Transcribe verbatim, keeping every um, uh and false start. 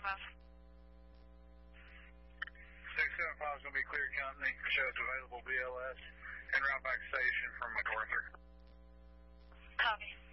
affirmative. six seven five is going to be clear company. Shows available B L S. En route back station from MacArthur. Copy.